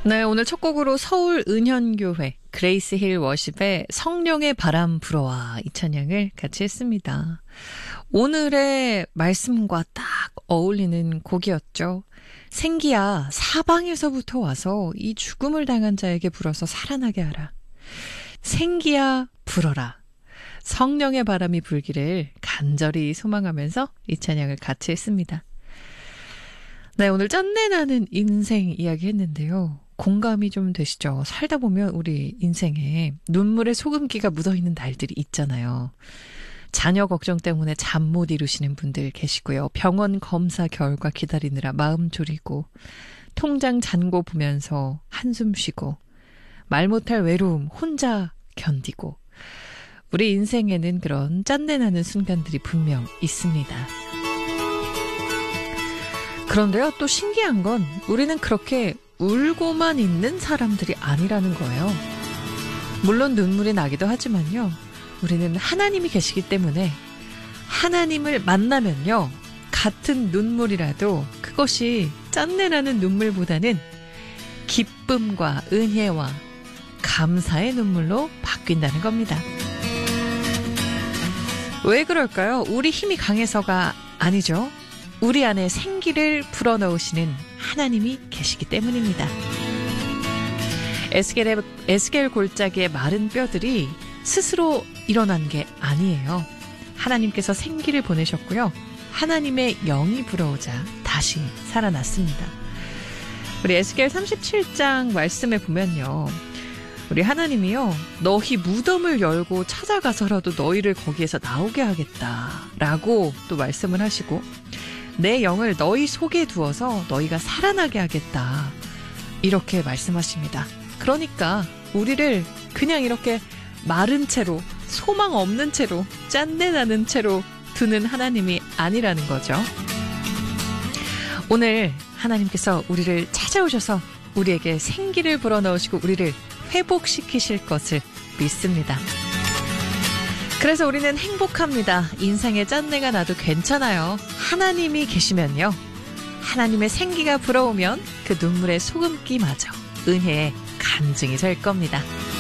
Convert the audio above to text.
네, 오늘 첫 곡으로 서울 은현교회 그레이스 힐 워십의 성령의 바람 불어와 이 찬양을 같이 했습니다. 오늘의 말씀과 딱 어울리는 곡이었죠. 생기야 사방에서부터 와서 이 죽음을 당한 자에게 불어서 살아나게 하라. 생기야 불어라. 성령의 바람이 불기를 간절히 소망하면서 이 찬양을 같이 했습니다. 네, 오늘 짠내나는 인생 이야기 했는데요. 공감이 좀 되시죠? 살다 보면 우리 인생에 눈물에 소금기가 묻어있는 날들이 있잖아요. 자녀 걱정 때문에 잠 못 이루시는 분들 계시고요. 병원 검사 결과 기다리느라 마음 졸이고 통장 잔고 보면서 한숨 쉬고 말 못할 외로움 혼자 견디고 우리 인생에는 그런 짠내나는 순간들이 분명 있습니다. 그런데요, 또 신기한 건 우리는 그렇게 울고만 있는 사람들이 아니라는 거예요. 물론 눈물이 나기도 하지만요. 우리는 하나님이 계시기 때문에 하나님을 만나면요. 같은 눈물이라도 그것이 짠내나는 눈물보다는 기쁨과 은혜와 감사의 눈물로 바뀐다는 겁니다. 왜 그럴까요? 우리 힘이 강해서가 아니죠. 우리 안에 생기를 불어넣으시는 하나님이 계시기 때문입니다. 에스겔 골짜기의 마른 뼈들이 스스로 일어난 게 아니에요. 하나님께서 생기를 보내셨고요. 하나님의 영이 불어오자 다시 살아났습니다. 우리 에스겔 37장 말씀에 보면요. 우리 하나님이요. 너희 무덤을 열고 찾아가서라도 너희를 거기에서 나오게 하겠다라고 또 말씀을 하시고 내 영을 너희 속에 두어서 너희가 살아나게 하겠다. 이렇게 말씀하십니다. 그러니까 우리를 그냥 이렇게 마른 채로 소망 없는 채로 짠내나는 채로 두는 하나님이 아니라는 거죠. 오늘 하나님께서 우리를 찾아오셔서 우리에게 생기를 불어넣으시고 우리를 회복시키실 것을 믿습니다. 그래서 우리는 행복합니다. 인생에 짠내가 나도 괜찮아요. 하나님이 계시면요. 하나님의 생기가 불어오면 그 눈물의 소금기마저 은혜의 간증이 될 겁니다.